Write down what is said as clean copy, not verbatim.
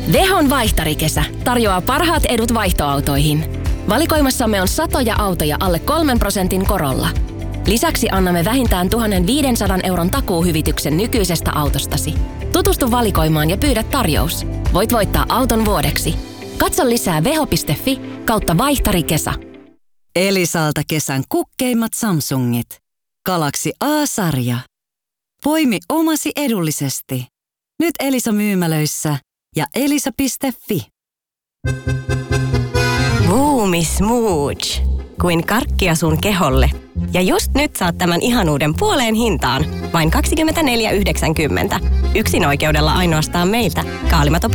Vehon vaihtarikesä tarjoaa parhaat edut vaihtoautoihin. Valikoimassamme on satoja autoja alle 3% korolla. Lisäksi annamme vähintään 1 500 euron takuuhyvityksen nykyisestä autostasi. Tutustu valikoimaan ja pyydä tarjous. Voit voittaa auton vuodeksi. Katso lisää veho.fi/vaihtarikesä. Elisalta kesän kukkeimmat Samsungit. Galaxy A-sarja. Poimi omasi edullisesti. Nyt Elisa-myymälöissä ja elisa.fi. Boomi Smooch. Kuin karkkia sun keholle. Ja just nyt saat tämän ihanuuden puoleen hintaan. Vain 24,90. Yksin oikeudella ainoastaan meiltä. Kaalimatop.